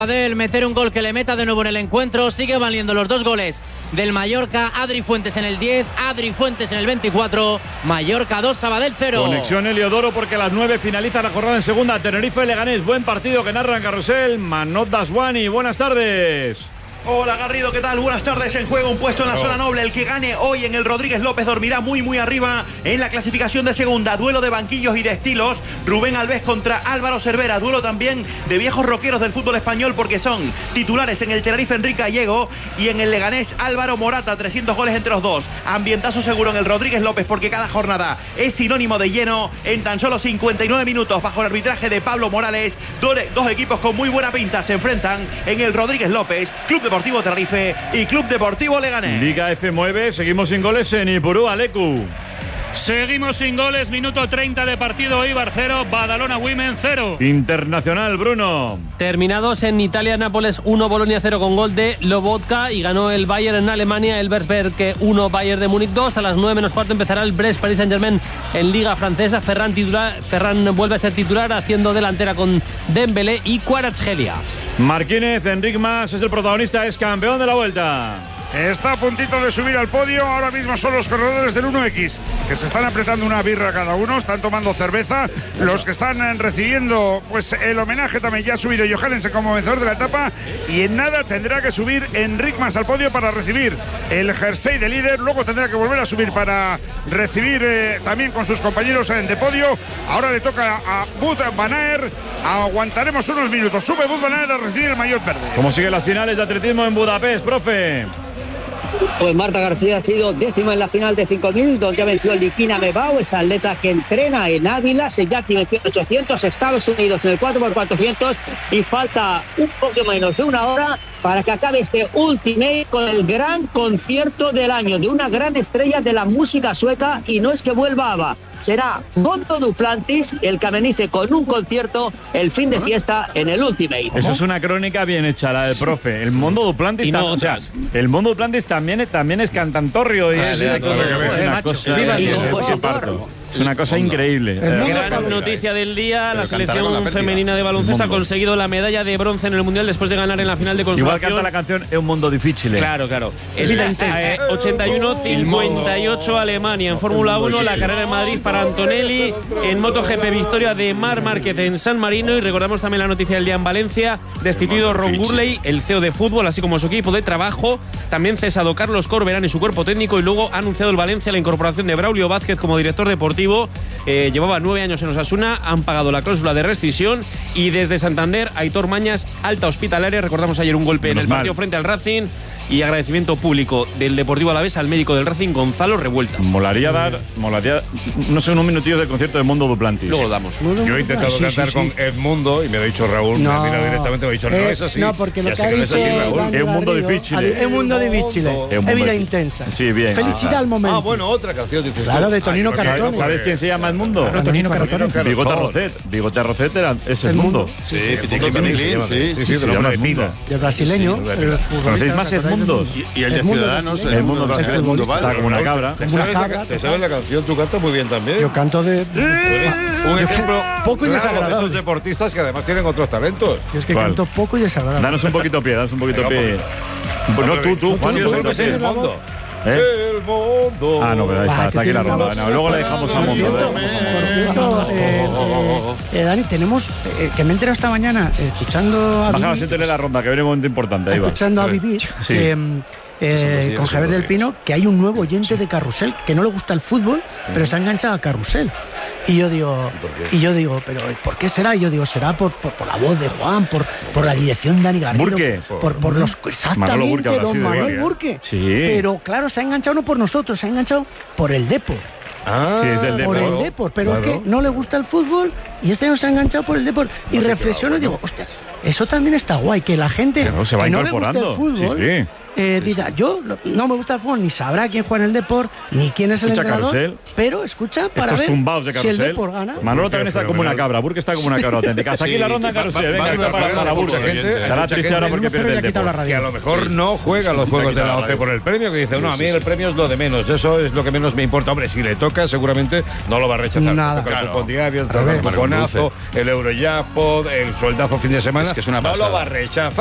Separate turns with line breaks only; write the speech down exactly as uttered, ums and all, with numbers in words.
Del meter un gol que le meta de nuevo en el encuentro. Sigue valiendo los dos goles del Mallorca. Adri Fuentes en el diez, Adri Fuentes en el veinticuatro. Mallorca dos, Sabadell cero.
Conexión Heliodoro porque a las nueve finaliza la jornada en segunda. Tenerife Leganés, buen partido que narra en Carrusel Manot Daswani. Buenas tardes.
Hola Garrido, ¿qué tal? Buenas tardes. En juego un puesto en la zona noble. El que gane hoy en el Rodríguez López dormirá muy muy arriba en la clasificación de segunda. Duelo de banquillos y de estilos. Rubén Alves contra Álvaro Cervera. Duelo también de viejos roqueros del fútbol español porque son titulares en el Tenerife Enrique Gallego y en el Leganés Álvaro Morata. trescientos goles entre los dos. Ambientazo seguro en el Rodríguez López porque cada jornada es sinónimo de lleno. En tan solo cincuenta y nueve minutos bajo el arbitraje de Pablo Morales, dos equipos con muy buena pinta se enfrentan en el Rodríguez López. Club de Deportivo Tenerife y Club Deportivo Leganés.
Liga F mueve, seguimos sin goles en Ipurú, Alecu.
Seguimos sin goles, minuto treinta de partido, Eibar cero, Badalona Women cero.
Internacional, Bruno.
Terminados en Italia, Nápoles uno, Bolonia cero con gol de Lobotka y ganó el Bayern en Alemania, el Elversberg uno, Bayern de Múnich dos. A las nueve menos cuarto empezará el Brest Paris Saint-Germain en Liga Francesa. Ferran, titular, Ferran vuelve a ser titular haciendo delantera con Dembélé y Kvaratskhelia.
Marquínez, Enric Mas es el protagonista, es campeón de la Vuelta.
Está a puntito de subir al podio. Ahora mismo son los corredores del uno equis que se están apretando una birra cada uno, están tomando cerveza. Los que están recibiendo pues el homenaje también. Ya ha subido Johansen como vencedor de la etapa y en nada tendrá que subir Enric Mas al podio para recibir el jersey de líder. Luego tendrá que volver a subir para recibir eh, también con sus compañeros en de podio. Ahora le toca a Wout van Aert. Aguantaremos unos minutos. Sube Wout van Aert a recibir el maillot verde.
¿Cómo siguen las finales de atletismo en Budapest, profe?
Pues Marta García ha sido décima en la final de cinco mil, donde ya venció Likina Mebao, esta atleta que entrena en Ávila. Seyaki venció en ochocientos, Estados Unidos en el cuatro por cuatrocientos y falta un poco menos de una hora para que acabe este Ultimate con el gran concierto del año de una gran estrella de la música sueca. Y no es que vuelva ABBA, será Mondo Duplantis el que amenice con un concierto el fin de fiesta en el Ultimate.
Eso es una crónica bien hecha, la del profe. El Mondo Duplantis,
y no
o sea, el Mondo Duplantis también, también es cantantorrio y
ah,
es,
sí,
es,
todo lo que
es
ve.
una cosa,
Viva el
es,
compositor.
es una cosa increíble.
Gran noticia del día, la selección femenina de baloncesto ha conseguido la medalla de bronce en el Mundial después de ganar en la final de consolación.
Igual canta la canción Es un mundo difícil.
Claro, claro. Es eh, ochenta y uno cincuenta y ocho Alemania. En Fórmula uno, la carrera en Madrid para Antonelli. En MotoGP, victoria de Marc Márquez en San Marino. Y recordamos también la noticia del día en Valencia. Destituido Ron Gurley, el C E O de fútbol, así como su equipo de trabajo. También cesado Carlos Corberán y su cuerpo técnico. Y luego ha anunciado el Valencia la incorporación de Braulio Vázquez como director deportivo. Eh, llevaba nueve años en Osasuna, han pagado la cláusula de rescisión. Y desde Santander, Aitor Mañas, alta hospitalaria. Recordamos ayer un golpe Menos en el partido mal. frente al Racing. Y agradecimiento público del Deportivo Alavés al médico del Racing, Gonzalo Revuelta.
Molaría dar, molaría, no sé, unos minutillos del concierto de Mondo Duplantis.
Luego lo damos.
Yo he intentado sí, cantar sí, sí. con Edmundo y me ha dicho Raúl,
no.
me ha mirado directamente, me ha dicho, no
eh,
es así.
No, porque lo
ya
que ha dicho
no es así, Raúl.
Es un mundo difícil.
Es un mundo difícil. Es vida intensa.
Sí, bien.
Felicidad
ah,
al momento.
Ah, bueno, otra canción, dices.
Claro, de Tonino
Ay,
Cartoni.
¿Sabes quién se llama Edmundo?
Claro, Tonino Cartoni.
Bigote Arrocet. Bigote Arrocet era, es el mundo.
Sí, Piticlin, sí, sí, sí,
se llama Edmundo.
El brasileño.
¿Conocéis más Edmundos?
Y el de Ciudadanos,
el mundo brasileño. Está como una cabra.
¿Te sabes la canción? Tú cantas muy bien también.
Yo canto de...
Un ejemplo
poco y desagradable.
De esos deportistas que además tienen otros talentos.
Yo es que canto poco y desagradable.
Danos un poquito pie, danos un poquito pie. No, tú, tú, Juan,
yo soy el mundo.
¿Eh?
El mundo.
Ah, no, pero ahí está, hasta aquí la ronda. No, luego le dejamos al mundo.
Por cierto, eh, eh, Dani, tenemos eh, que me he enterado esta mañana escuchando a
Baja, siéntele la ronda, que viene un momento importante. Ahí va.
Escuchando a Vivir.
Sí.
Eh, Eh, con Javier del Pino, que hay un nuevo oyente de Carrusel que no le gusta el fútbol, pero se ha enganchado a Carrusel. Y yo digo, y yo digo, pero ¿por qué será? Y yo digo, será por, por, por la voz de Juan, por, por la dirección de Dani Garrido,
Burke.
por, por los exactamente
Manolo Burke,
don
sí,
Manuel Burke.
Sí.
Pero claro, se ha enganchado no por nosotros, se ha enganchado por el Depor.
Ah,
sí, es del
por
Depor.
el Depor, pero
claro.
es que no le gusta el fútbol y este año se ha enganchado por el Depor. Y no reflexiono y digo, hostia, eso también está guay, que la gente
Claro, se va
que no le gusta el
incorporando.
fútbol
Sí, sí.
eh, dirá, yo no me gusta el fútbol, ni sabrá quién juega en el Depor, ni quién es el
Escucha
entrenador,
Carrusel.
pero escucha para
Estos
ver
tumbados de
si el
Carrusel.
Depor gana.
Manolo también está como una cabra, Burke está como una cabra auténtica. Hasta aquí la ronda en Carrusel. Venga, está para, para Burke. Estará triste ahora porque pierde el Depor.
Que a lo mejor no juega los juegos de la O C E por el premio, que dice, no, a mí el premio es lo de menos, eso es lo que menos me importa. Hombre, si le toca, seguramente no lo va a rechazar.
Nada.
El cupón diario, el cuponazo, el Eurojackpot, el sueldazo fin de semana.
es que es una
no
pasada.
lo va a rechazar.